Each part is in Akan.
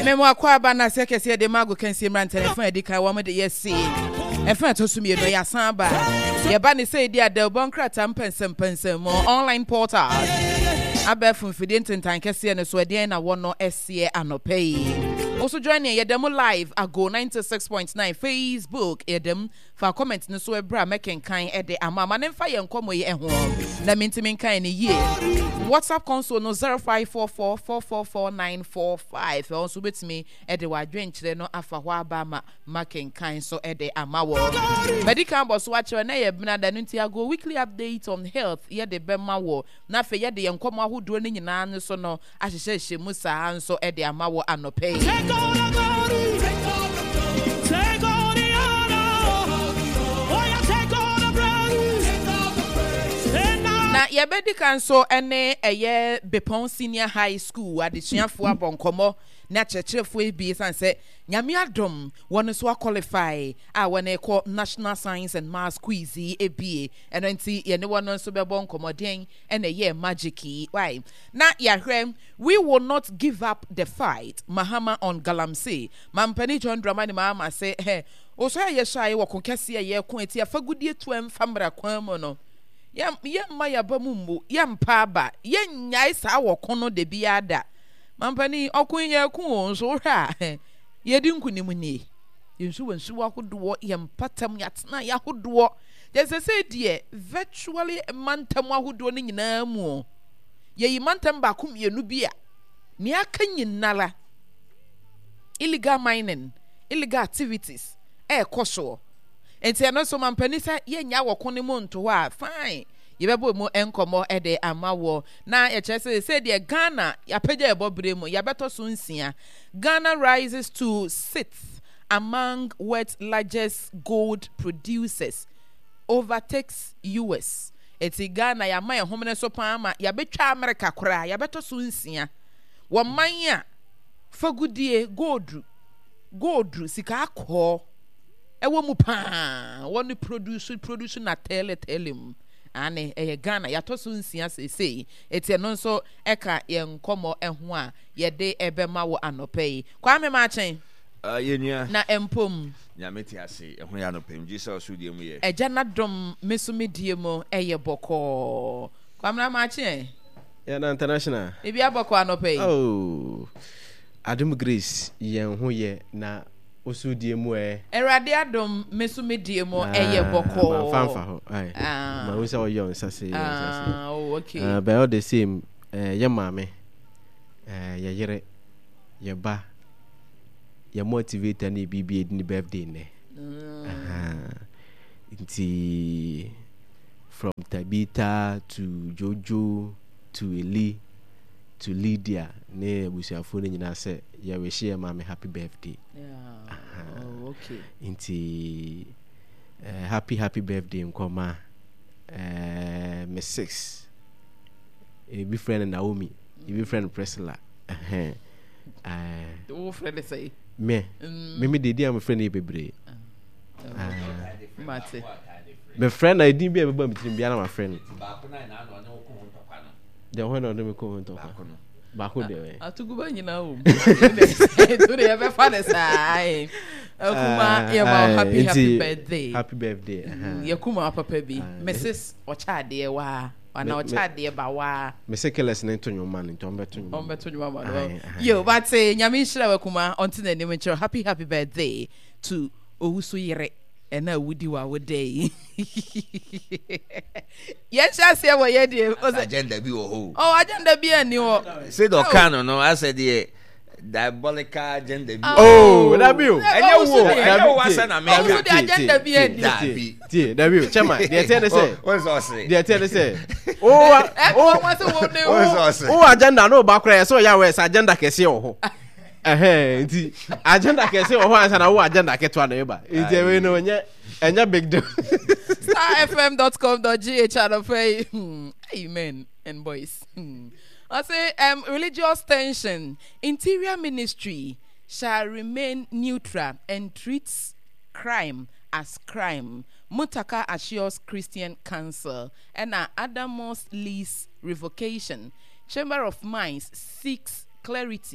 Memo akwa ba na se kese de mago kan si mran telefon edi kai wo me de yesi. E fa to sumie no ya san ba. Ye ba ne say dia de bon krata mpensem mo online portal. Abefun fidie ntentan kese ne so edi na wo no ese anopai. Also joining Yedem live ago 96.9 Facebook Yedem for comment no so ebra making kind ede amama nem fa ye nkomo ye ho na mintimin kind ne ye WhatsApp console no 0544444945 also with me ede wadwen kire no afa ho aba ma making kind so ede amawo medical boss watch na ye bna da nti ago weekly update on health ye de bema wo na fe ye de ye nkomo ahodoro ni nyina no so no ahyehye musa nso ede amawo anope na yebedi kanso ene eye Bepon Senior High School adesuafo abonkomo na chechefo ebi sanse nyame adom won so qualify won ekọ National Science and Maths quiz ebi eno nti ye ne won so bebo nkomoden ene ye magiki why na yahwe we will not give up the fight Mahama on Galamsey Mampani John Dramani Mahama say he oso ye shy wo konkese ye ko eti afagudie tuam famra kwan mo no yam maya bamumbu yam paba yen nyai sa wo kono de biada Mampani okun ye ku so hwa ye di nkunim ni yensu wansu ahodo yam patam yatna ya hodo just say die virtually mantam ahodo ni nyina mu ye yi mantam ba kum ye nu bia ni aka nyinala illegal mining illegal activities koso enti eno so Mampani sa ye nya wo kono mu nto a fine yebebo mu enkomo ede amawo na echese say de Ghana yapeja ebobre mu yabeto so nsia Ghana rises to 6th among world's largest gold producers overtakes US eti Ghana ya man homene so paama yabetwa America kora yabeto so nsia wo man a fagudie gold sika akọ ewo mu pa won produce na telem ane Ghana ya to so nsia sei eti no nso eka ye nkomo ho a ye de ebema wo anopai kwa me ma chen yenua na empom nyameti ase ho ya anopem Jesus so die mu ye eja na dom mesumi die mu eye boko kwa me ma chen ya na international e bia boko anopai oh Adam Grace yen ho ye na osudie mu Erade adom mesumi die mu eye boko fanfa ho ai ma we say oyo nsase oh okay but all the same ye mame ye yere ye ba ye motivate na bibi edi ni birthday ne inti from Tabita to Jojo to Eli to Lydia ne busiafo ne nyina se ye we share mame happy birthday oh okay inti happy birthday nkoma me 6 be friend Naomi be friend Priscilla the friend say me dey am friend e bebre mate me friend I din be be bia na my friend ba ko na no ne ko ho ntokwa no de ho no me ko ho ntokwa ba ko de atuguba nyina o to de be fa de sai akuma ye ba happy birthday yakuma papa bi Mrs. Ochade wa na Ochade ba wa Mrs. Keles ne to nyoma ne to beto nyoma yo but nyame hira wakuma onti na nim nchiro happy birthday to Owusu Yere ena wudi wa wodai yes ase wo ye die agenda bi wo ho agenda bi ani wo say do kan no I said the diabolical agenda bi that be enye wo asa na me the agenda bi ani that be chama dey tell say what's say dey tell say agenda no ba kra so ya we agenda kese wo ho nti agenda kese wo ho ansa na wo agenda ketwa na eba nti we no enya big deal starfm.com.gh channel pay amen and boys I say religious tension interior ministry shall remain neutral and treats crime as crime Mutaka assures Christian Council and Adamos lease revocation Chamber of Mines seeks clarity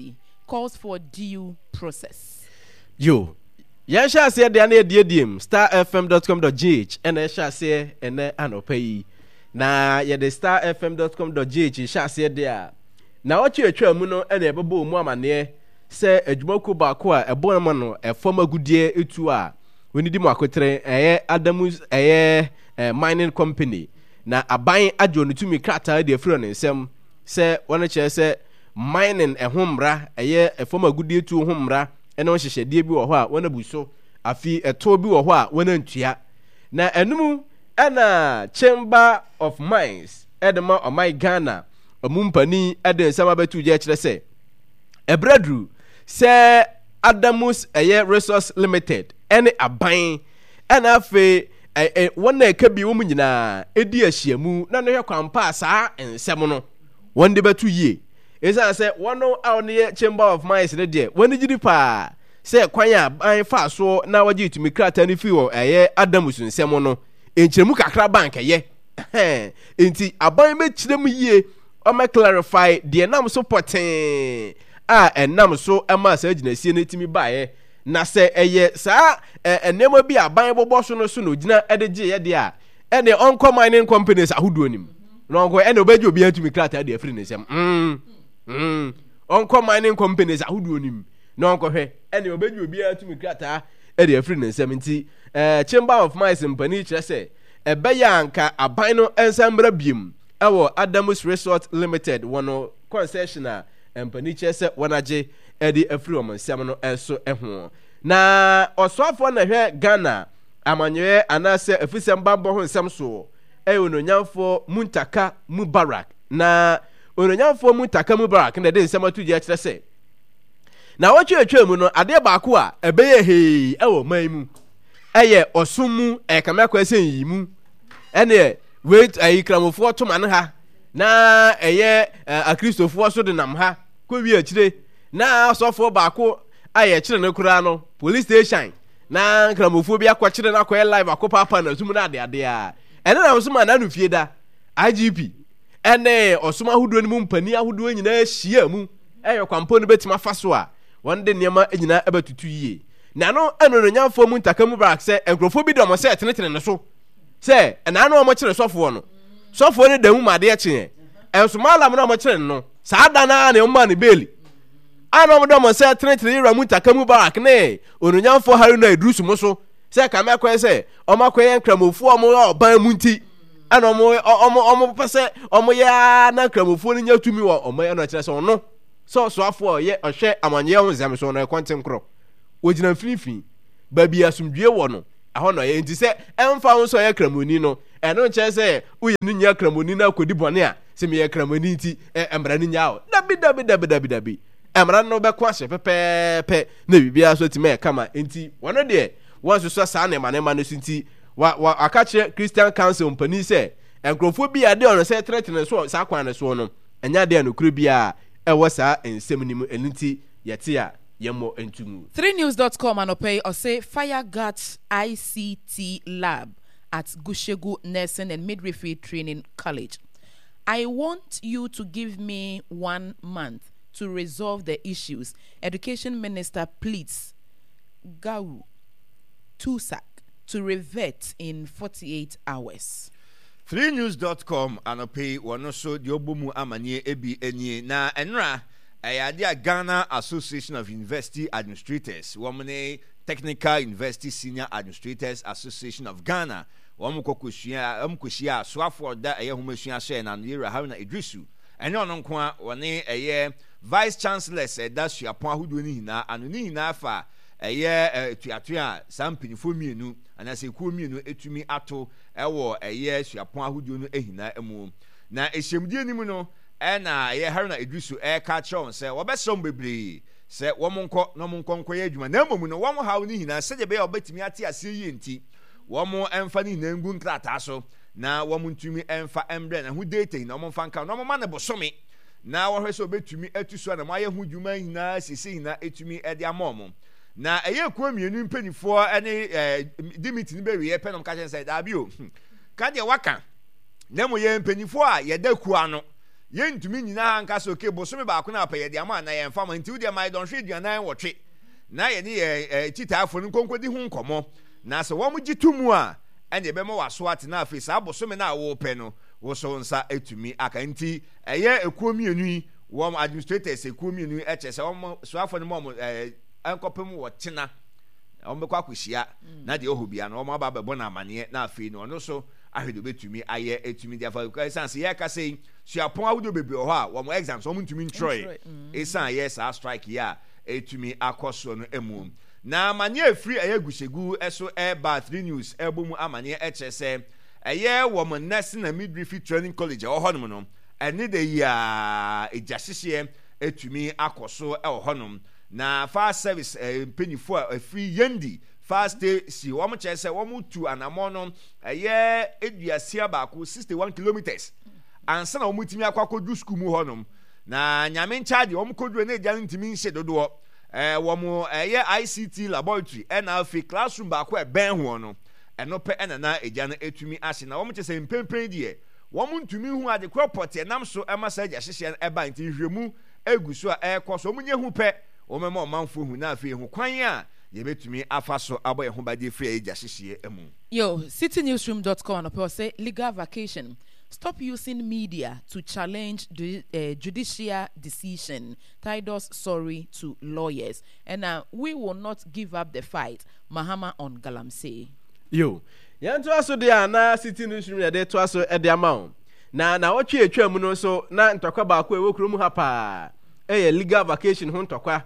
calls for due process. Yo, yan sha say de na ediem starfm.com.gh and sha say ene anopai na ye de starfm.com.gh sha say there na ochi atwa mu no ene ebebo mu amane se adwumako ba ko a ebo ma no efom agudie etu a wenidi mu akotre Adamus mining company na aban adwo no tumi krata de afiro ne nsem se wona che se mining ehomra efom agudie etu homra ene won hyehye de bi wo ho a wona buso afi eto bi wo ho a wona ntua na enum ena Chamber of Mines edema omai Ghana omumpani ede nsem abetu je kire se ebradru se Adamus Resource Limited ene aban ena afi wona ekabi wo nyina edi ahyiamu na no hwe kwampa saa ensem no wonde betu yie esa se wono awne Chamber of Mines ne de woni gidi pa se kwanya ban fa so na waje itumi krata ni fi wo Adamus nsem no enchiremu kakra bank enti aban me kiremu yie o me clarify de nam so poten enam so ema sa ginasie ne timi baaye na se saa enema bi aban bobo so no gina edeje ye de a ene onko mining companies ahodo nim no onko ene obeje obi atumi krata de afri ne nsem onko mining companies ahodo nim no onko hwe ene obeje obi atumi krata de afri ne nsem nti Chamber of Mines mpani kire se ebeya anka aban no ensambra biem ewo Adamus Resort Limited wono concessionaire mpani kire se wonaje edi afri o nsem no enso eho na osofo na hwe Ghana amanyewe anase afisem bambo ho nsem so ononyamfo Muntaka Mubarak na ononyamfo Muntaka Mubarak na de nsem atu je kire se na wotwe mu no ade baako a ebeye hei ewo man mu osumu kamekwa esen mu ene wait kramofo to man ha na akristofo so de nam ha ko wi akire na asofo baako kire ne kura no police station na kramofo bi akwa kire na akwa live akopapa na sumu na ade a ene na osuma na nufie da IGP ene osuma hudo ni mu mpani ahodo nyina hia mu kwampo no betima faso a wonde niema nyina abetutu yie na no eno nyamfo Muntaka Mubarak se enkrofo bi de mo se tenetene ne so se na no mo kire sofo no sofo ne damu made ya kye enso malam no mo kire no saa da na ne mma ne beli ano mo de mo se tenetene yira Muntaka Mubarak ne ononyamfo Haruna Idrisu mo so se ka me kwen se o makwen kramofo o mo oban munti ano omo pese omo ya na kramofo ne nyatumi wo omo ya no kire se no so afo ye ohwe amanye ho nzam so no konten kro wojina finifin babi asumdue wo no aho no ye nti se emfa wo so ye kramoni no eno nche se uye ni nya kramoni na kodi bone a se me ye kramoni nti emra ni nya o dabi emra no be ko ahye pepepe na bibia so ti me kama nti wono de won so sa na ma no sinti wa akache Christian Council mpani se enkrofo bi ade ono se threaten so sa kwan ne so no enya de no kure bia ewo sa ensem nim enti yete a yemo entumu 3news.com anopay or say Fire Guards ICT lab at Gushegu Nursing and Midwifery Training College. I want you to give me 1 month to resolve the issues. Education Minister pleads Gau Tusak to revert in 48 hours. 3news.com anopay wanoso diobumu amanye ebi enye na enra Ayadia Ghana Association of University Administrators, Womane Technical University Senior Administrators Association of Ghana, Wamukoshia, Swaford, that a Humashia Shen and Yira Haruna Idrisu, and on Kwa, one Vice Chancellor said that she upon who do Nina and Nina fa a year to something for me, and I say, cool me, to me ato, a year she upon who do Ehina emu. Now, a shame, dear Nimuno. Ye Haruna Idrisu catch on say obesom bebre say womonko no monkonko ye adwuma na momu no womo hawo ni hina se de be obetimi ate ase yi nti womo emfa ni hina ngu nkrata so na womo ntumi emfa embre na hu data na womo fanka no momo na bosome na wo hwe so obetumi atuso na maye hu dwuma hina sisi hina etumi ede amom na eye kwa mienu mpanifo ene dimiti ni be we penom ka chen say da bio ka de waka na mo ye mpanifo a ye da ku ano yɛntumi nyinaa anka so ke bosome baako na apɛ yɛde ama na yɛn fama nti wode ma don hwe duanan wɔtwe na yɛne yɛ titaafo no konkodi ho nkɔmɔ na sɛ wɔn gye to mu a ɛne ɛbɛma waso ate na afei saa bosome na wɔpɛ no wo so nsa etumi aka nti ɛyɛ ekuo mienu yi wɔn administrators ekuo mienu yi ɛkyɛ sɛ wɔn soafo no mo ɛnkɔpem wɔ tena wɔn bɛkɔ akɔhyia na deɛ ɔhɔ bia no wɔn aba bɛbɔ na amaneɛ na afei no ɔno so ahwɛ de betumi ayɛ etumi de afa ɛsan sɛ yɛ kasa yi suapɔn ahodoɔ bebree wɔ hɔ a wɔn exams wɔn ntumi ntrɔɛ ɛsan yɛ saa strike yi a etumi akɔ so no emu na amaneɛ efiri ɛyɛ guhyegu ɛso ɛba 3 news ɛbɔ mu amaneɛ ɛkyɛ sɛ ɛyɛ wɔn nursing and midwifery training college ɛwɔ hɔnom no ɛne de yi a egya hyehyɛ etumi akɔ so ɛwɔ hɔnom na fire service mpanyinfoɔ a efiri yendi fire station wɔn kyerɛ sɛ wɔn tu anamɔ no ɛyɛ eduasia baako 61 kilometers ansa na wɔn tumi akɔ akɔdu school mu hɔnom na nyame nkyɛn de wɔn kɔdu na egya no ntumi nhyɛ dodoɔ wɔn ɛyɛ ICT laboratory ɛna afei classroom baako ɛbɛn ho no ɛno pɛ ɛna na egya no etumi ahye na wɔn kyerɛ sɛ mpempem deɛ wɔn ntumi hu ade korɔ pɔte ɛnam so ɛma sɛ egya hyehyɛ ɛba nti nhwɛmu egu so a ɛkɔ so wɔn nyɛ hu pɛ wɔn mɛma ɔmanfo hu na afei hu kwan a yɛbɛtumi afa so abɔ yɛn ho bade firi egya hyehyɛ emu. Yo, citynewsroom.com anɔpɛ say legal vacation. Stop using media to challenge the judicial decision. Titus sorry to lawyers. And we will not give up the fight. Mahama on Galamsey. Yo, yan to aso de na City Newsroom ya de to aso e de ama na wotwe atwa mu no so na ntokwa ba ko e wokro mu ha pa. Legal vacation ho ntokwa.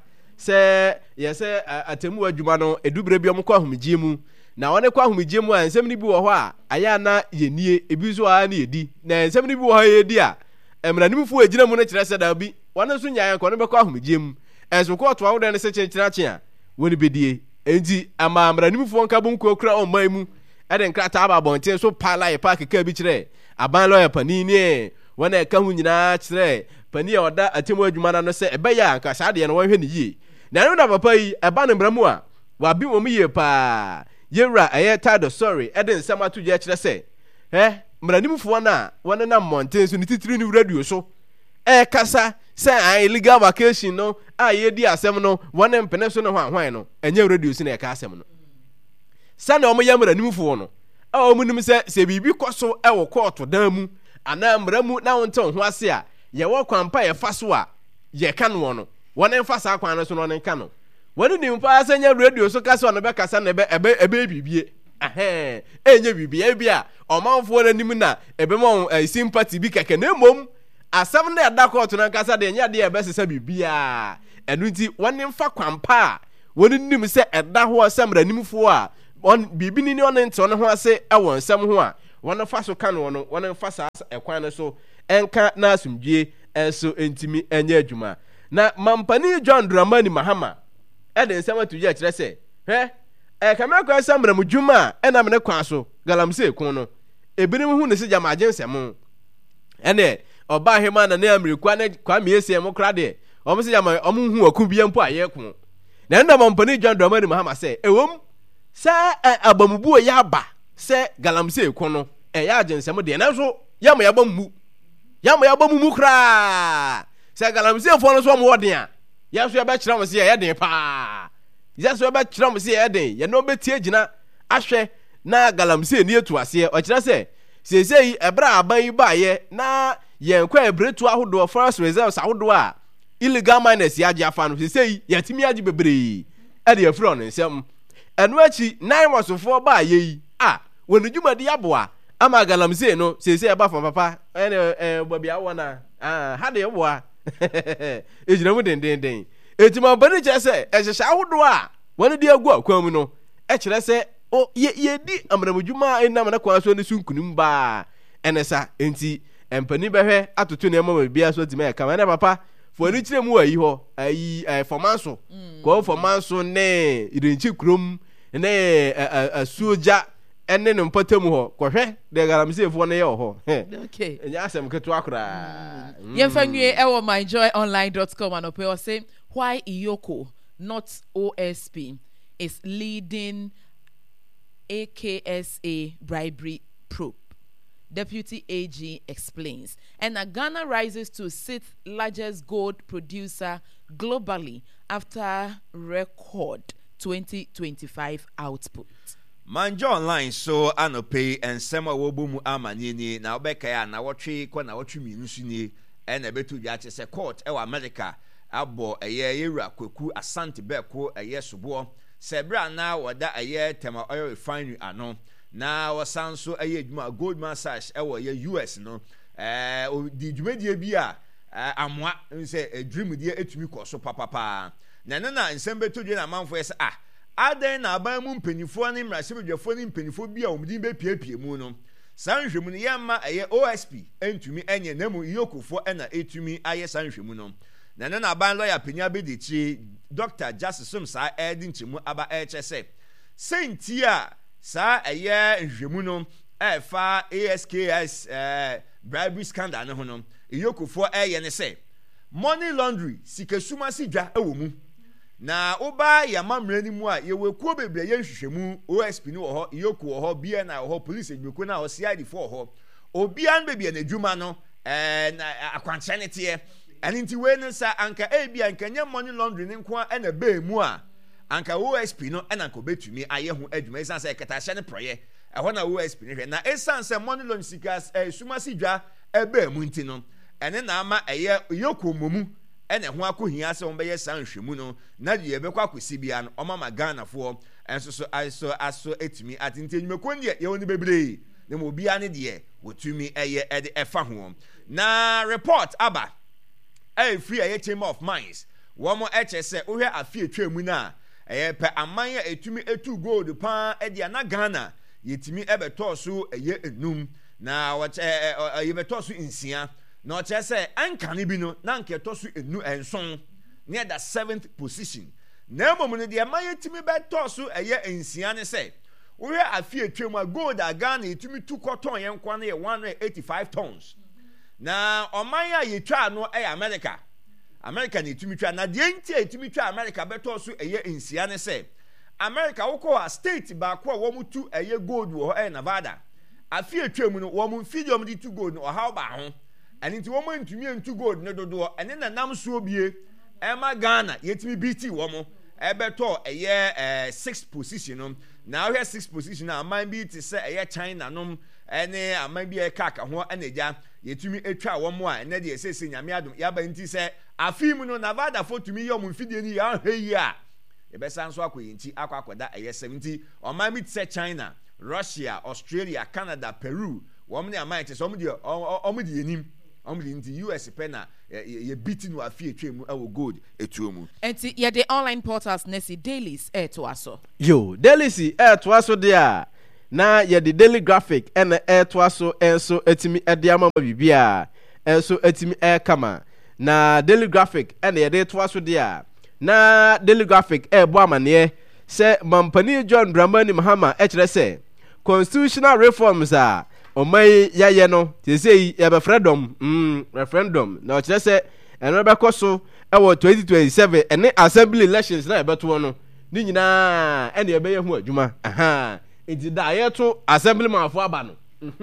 Se yese atemu adwuma no edubre bi omkɔ ahomgye mu. Na wɔne kɔ ahomgye mu a nsɛm ni bi wɔ hɔ a aya na yenie ebi so a na yedi na nsɛm ni bi wɔ hɔ yedi a emranimfo agina mu no kyerɛ sɛ da bi wɔne so nyaa nkɔ no bɛkɔ ahomgye mu ɛso kɔ to awodan ne sɛ kyerɛ akye a wɔne bedie enti ama emranimfo nka bonko kura ɔman mu ɛde nkrata aba bɔnten so pala yɛ park ka bi kyerɛ aban lawyer panin ne wɔne ɛka ho nyinaa kyerɛ panin a ɔda atemu adwuma no sɛ ɛbɛyɛ anka saa de no wɔhwɛ ne yie na no da papa yi ɛba ne mbramu a wabi wɔm yie pa yewra ɛyɛ Titus sorry ɛde nsɛm ato gye kyerɛ sɛ mranimfoɔ na wɔne na mmɔnten so ne titiri ne radio so kasa sɛ illegal vacation no a yɛdi asɛm no wɔne mpene so ne ho ahwan no ɛnyɛ radio so na ɛka asɛm no sɛ na ɔmo yɛ mranimfoɔ no a ɔmo nim sɛ biribi kɔ so ɛwɔ kɔɔto dan mu anaa mramu na wɔntɔn ho ase a yɛwɔ kwan pa yɛfa so a yɛka no no wɔne mfa saa kwan no so no wɔne nka no wɔne nimpa asɛnya radio so kasa ɔno bɛkasa na ɛbɛ bibie ɛnyɛ bibie bi a ɔmanfoɔ n'anim na ɛbɛma sympathy bi kɛkɛ na mmom asɛm na ɛda kɔɔto no kasa de ɛnyɛ adeɛ ɛbɛsesa bibia ɛno nti wɔne mfa kwampa a wɔne nim sɛ ɛda hɔ sɛ mranimfoɔ a biribi ni ɔne nte ɔne ho ase ɛwɔ nsɛm ho a wɔne fa so ka no no wɔne mfa saa ɛkwan no so ɛnka na asomdwie ɛnso ntimi ɛnyɛ adwuma na mampani John Dramani Mahama ɛde nsɛm ato gye kyerɛ sɛ kamera kwa sɛ mramudwuma a ɛna mene kwa so Galamsey kun no ebinim hu ne se gyama agye nsɛm ɛne ɔba hema na ne Amerikwa ne kwa miesie mo kra de ɔmo se gyama ɔmo hu aku bia mpo ayɛ ko na nda mampani John Dramani Mahama sɛ ewom sɛ abamubu yɛ aba sɛ Galamsey kun no ɛyɛ agye nsɛm de na so yama yaba mu kra sɛ Galamsey fo no so ɔmo wɔden a yɛso yɛbɛkyerɛ mo sɛ yɛyɛ den paa yɛso yɛbɛkyerɛ mo sɛ yɛyɛ den yɛne ɔbɛtie gyina ahwɛ na Galamsey ni etu aseɛ ɔkyerɛ sɛ seesei ɛbrɛ aban yi baayɛ na yɛn kɔ ɛbrɛtu ahodoɔ forest reserves ahodoɔ a illegal miners yɛagye afa no seesei yɛtumi agye bebree ɛde yɛfiri ɔno nsɛm ɛno akyi nan wɔsofoɔ baayɛ yi a wɔn dwumadi aboa ama Galamsey no seesei ɛba fa papa ɛne baabi awɔ na ha de yɛboa ejina mu den etima bani kyerɛ sɛ ɛhyehyɛ ahodoɔ a wɔne de agu akwan mu no ɛkyerɛ sɛ yɛdi amramudwuma a ɛnam na kwan so ne so nkunim baa ɛne sa enti mpani bɛhwɛ atoto nneɛma ma bia so timi ɛka ma ne papa fo ani kyerɛ mu ayi hɔ ayi fɔmanso kɔ fɔmanso ne irenchi krom ne asuogya ɛne ne mpɔtamu hɔ kɔhwɛ de Galamsey fo ne yɛ hɔ okay ɛnya asɛm ketewa koraa yɛmfa nwie ɛwɔ myjoyonline.com anɔpɛ ɔse why Iyoko not OSP is leading AKSA bribery probe. Deputy AG explains. And Ghana rises to 6th largest gold producer globally after record 2025 output. Manja online so anope ensema wobomu amanini na obeka ya na wotwe kwa na wotwe minusuni ena betu ya se court e wa America abo eye yewura kwaku asante beko eye sobo sebra na wada eye tema oil refinery ano na wasanso eye djuma gold massage e wo ye US no di djumedie bi a amwa nse dream die etumi koso papapa na nsembetu die na manfo ese aden na aban mu mpanifo ne mrasebedwafo ne mpanifo bi a omdin be piepie mu no sanhwemu ne yamma eye OSP entumi enye namu yokofo na etumi aye sanhwemu no na aban lawyer penya bedichi Dr. Justice Sumsa edin chimu aba HSE senti a sa eye nhwemu no fa ASKS bribery scandal ne ho no yokofo eye ne se money laundry sikasuma sidwa ewomu na oba ya mamrani mu a yewekuo bebre ye nhwehwemu OSP ni wo ho yoku wo ho bia na wo ho police edweko na wo CID4 ho obia no bebia na dwuma no na akwanchanete aninti we no sa anka bia anka nya money laundry ne nko a na be mu a anka OSP no na nko betumi aye ho adwuma isan sa ekata hye ne proye ho na OSP ne hwe na isan sa money laundry sikas suma sidwa ebe mu nti no ene na ama eye yoku momu ene ho akohia se on beye san hwemu no na de yebekwa akosi bia no omama Ghana fo enso so aso etimi atinte nyumeko ne ye woni bebre ne mo bia ne de wotumi eye ede efa ho na report aba free eye Chamber of Mines wo mo eche se ohwe afi etwemu na pe aman ya etumi etu gold pa ede na Ghana yetimi ebeto so eye enum na wache yebeto so insia no chese ankane bi no na nke tosu enu enson near the 7th position na emom ne de mayetimi be tosu eye ensia ne se wo hwe afi etwem a gold aga na etumi tu koton ye nkwa na ye 185 tons na oman ya yetwa no America na etumi twa na de nti etumi twa America be tosu eye ensia ne se America woko a state ba ko wo mutu eye gold wo Nevada afi etwem no wo mu fidium di tu gold no how ba ho aninti wo man tumi antu gold ne dodo ene na nam so bie ema Ghana yetimi BT wo mo ebeto eye 6th position na we 6th position na man bi ti se eye China nom ene aman bi e kaka ho eneja yetumi etwa wo mo a ene de esese nyame adom ya ba nti se afim no Nevada for tumi yom mfidie ni ya hweyi a ebesa nso akoyinti akwakoda eye 70 o man bi ti se China Russia Australia Canada Peru wo mo ne aman ti so mo de enim the US pena ye beating wa fi etwemu awo gold etuomu enti ye the online portals nesi dailies to aso yo dailies to aso dia na ye the daily graphic and to aso enso etimi ede ama bibia enso etimi kama na daily graphic and ye to aso dia na daily graphic bo amane se mampani John Dramani Mahama kire se constitutional reforms are omai yaye no te sei ya referendum na o kire se eno be koso e wo 2027 ene assembly elections na e beto no ni nyina ene e be ye hu adwuma enti da yeto assembly manfo aba no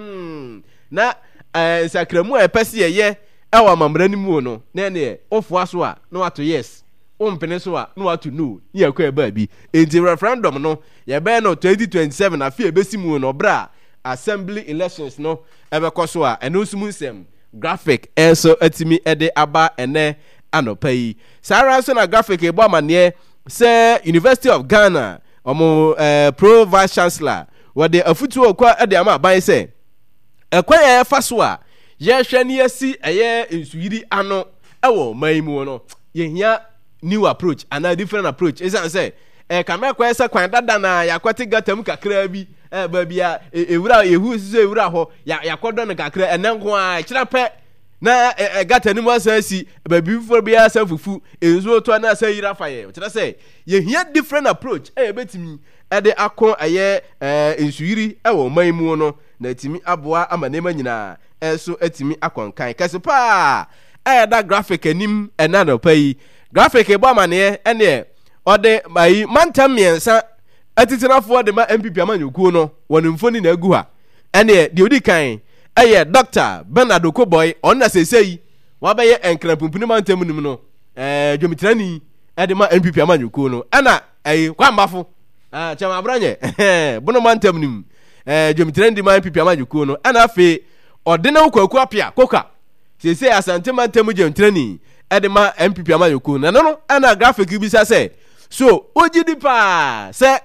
na sakramu e pese ye e wo mamrani mu no na ene ofo aso a no ato yes ompene so a no ato no ni akwa e ba bi enti referendum no ye be no 2027 afi e besi mu no bra assembly elections no ebekoso a eno sumu nsem graphic enso atimi ede aba ene anopa yi sara so na graphic ebo amane se University of Ghana omo pro vice chancellor wode afutu okwa ede ama ban se ekwa ye faso a ye hwe ne asi eye nsuyiri ano ewo maimu no ye hia new approach and a different approach is say kamekwa esa kwan dada na yakwati gatam kakra bi babia ewura ehu siso ewura ho yakodo ne kakra enenko a kirape na gata ni mo asansi babi fo bia asafufu enzo to na asayira faye kira say ye hia different approach betimi ede akon aye ensuyiri ewo manmu no na timi aboa amanema nyina enso atimi akonkan kase pa da graphic anim enano pai graphic ebo amane ene ode mai mantam miensa atitinafo de ma MPP amanyokuo no wonimfoni na agu ha ene de odi kan ɛyɛ Dr. Bernard Okoboy ɔna sesei wabɛyɛ enkrampumpunim antem nim no dwomitrani ɛde ma NPP amanyɔkuo no ɛna kwambafo kyɛm abranye bono mantem nim dwomitrani de ma NPP amanyɔkuo no ɛna afei ɔde ne kwaku apia koka sesei asante mantem dwomitrani ɛde ma NPP amanyɔkuo no no ɛna graphic bi sa sɛ so ogidi pa sɛ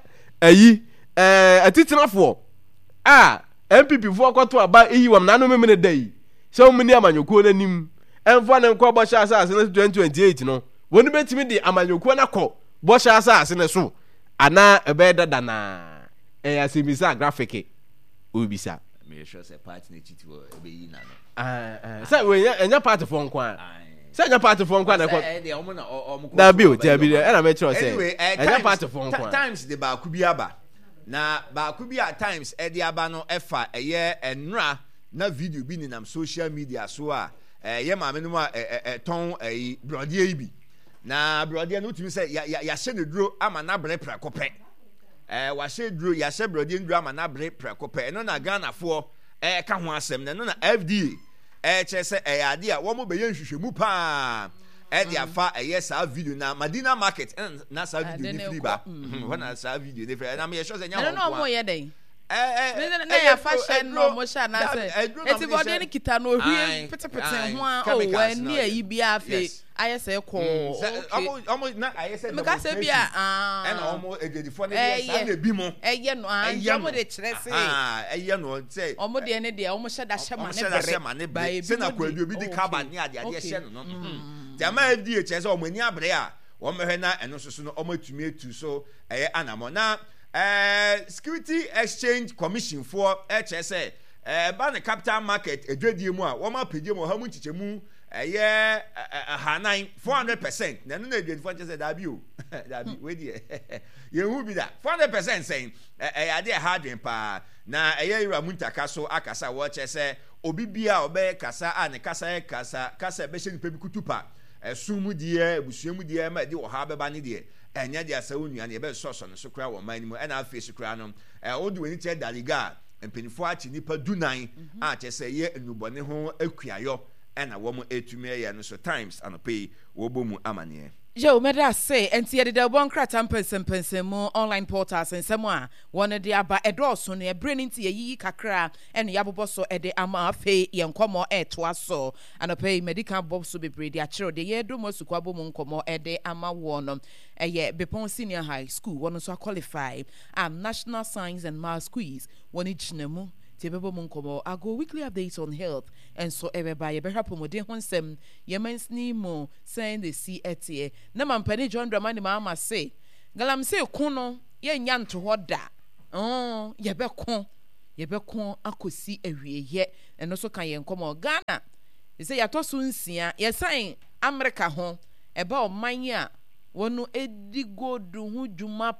atitirafoɔ MPP fo akɔto aba wam nanu memene dai sɛ omni amanyɔkuo nanim ɛmfa ne nkɔ bɔhyɛ asase ne 2028 no woni betimi de amanyɔkuo na kɔ bɔhyɛ asase ne so ana ɛbɛyɛ dada na asemisa graphic obisa me sure say party na chiti wo ebeyi na no sɛ we nya party fo nko a sɛ nya party fo nko na kɔ de omo na omo na bi o ti abi ɛna me kyerɛ sɛ nya party fo nko times de ba ku bi aba na ba ku bi at times e de aba no efa eye enra na video bi ni nam social media so a ye ma me no a ton brode yi bi na brode no tumi sɛ ya hye ne duro ama na bre prekopɛ wa hye duro ya hye brode nduro ama na bre prekopɛ eno na Ghana fo ka ho asɛm na no na FDA kyerɛ sɛ ade a wo mo be ye nhwehwɛmu pa ɛde afa ɛyɛ saa video na Madina market na saa video ni free ba wana saa video ni free na me sure sɛ nya ho no mo yɛ den na ya fashion no mo sha na sɛ eti body ni kita no hwie petepete ho a o wani ayi bia afi ayɛ sɛ ko omo na ayɛ sɛ me ka sɛ bia ɛna omo ededifo ne saa na bi mo ɛyɛ no omo de kyerɛ sɛ ɛyɛ no sɛ omo de ne de omo hyɛ da hyɛ ma ne bere sɛ na kwadu obi di carbon ni ade hyɛ no Jama FDA kyerɛ sɛ ɔmo ani abre a wɔn mɛhwɛ na ɛno soso no ɔmo atumi atu so ɛyɛ anamo na Security Exchange Commission for kyerɛ sɛ ba ne capital market edwadie mu a wɔn apagye mu ɔha mu nkyekyɛmu ɛyɛ hanan 400% na no na edwadifo kyerɛ sɛ dabi o dabi we die yehu bi da 400% sɛn ɛyɛ ade hardware pa na ɛyɛ ira muntaka so akasa wɔ kyerɛ sɛ obi bia ɔbɛyɛ kasa a ne kasa yɛ kasa ɛbɛhyɛ nipa bi kutupa ɛsumu die ebusuamu die ma de wɔ ha bɛba ne die ɛnya de asa onua ne ɛbɛ sɔsɔ no so kra wɔ man mu ɛna afei so kra no odi wani kyerɛ daliga mpanifo akyi nipa dunan a kyerɛ sɛ yɛ enubɔne ho akuayɔ ɛna wɔn etumi ɛyɛ no so times anɔpɛ wɔbɔ mu amaneɛ Joe meda say enti ye de bon krata mpensem mu online portals nsem a won de aba edoso no ebre nti ye kakra ene yabobo so ede ama afi ye nkomo etoa so anopai medical bob so bebre de akiro de ye do mo sukwa bo mu nkomo ede ama wo no eye Bepon Senior High School won so qualify National Science and Maths quiz won ichinemu Tebebo Munkomo, I go weekly updates on health, and so everybody be happy with them. Yemens ni mo saying the sea etie. Naman penny John Dramani Mama say, Galam say Kuno, ye nyan to what da. Oh, ye be con, I could see a yet, and also can yen come on Ghana. They say Yatosun sia, ye saying America home, about mania, one no edigo do juma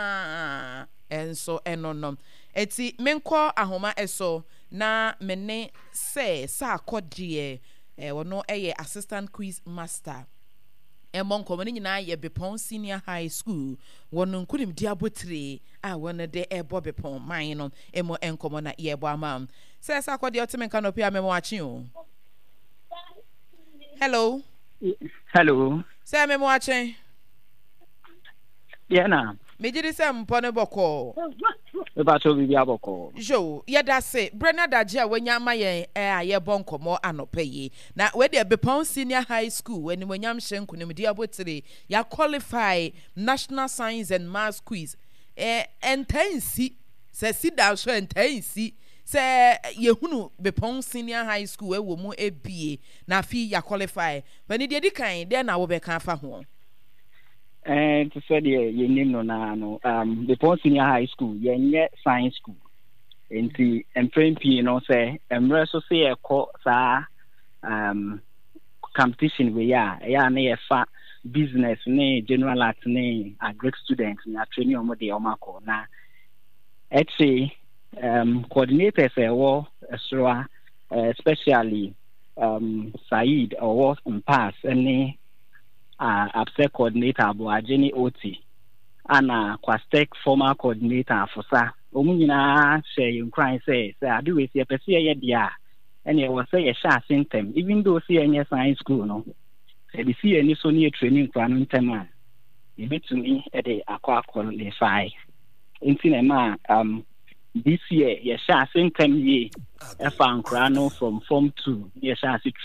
pa, and so enonom. Eti menko ahoma eso na mene se sa akodie wono eye assistant quiz master emon komani nyina ye Bepon Senior High School wono nkunim diabotire a wono de ebo Bepon man no emo enkomo na ye bo amam se sa akodie otemenka no pia memo achi o hello se memo achi yeah na mejiri se mpone boko eba so bibi aboko jo yeda se Brenna Daje a wanya mayen aye bonkomo anopayi na we de Bepon Senior High School when wanyam hyenkunim di abotire ya qualify National Science and Maths quiz entansi se sida so entansi se yehunu Bepon Senior High School wo mu ebie na fi ya qualify bani de dikan de na wo be kan fa ho to say the name no Bepon Senior High School yenye science school enti MPP no say emre so say e ko sa competition we ya na ye fa business ne general art ne agric students na training omo de omako na etsi coordinators wo esra especially Said or pass any APSEC coordinator Abuajeni Oti ana Kwastek former coordinator Fosa omu nyina share in crime say adu we see pese ye dia and it was say a share symptom, even though see any science school, no. Say the see any so near training plan tema. You bet to me at the aqua qualify. In cinema, this year, your share symptom ye a fan crano from Form 2, your share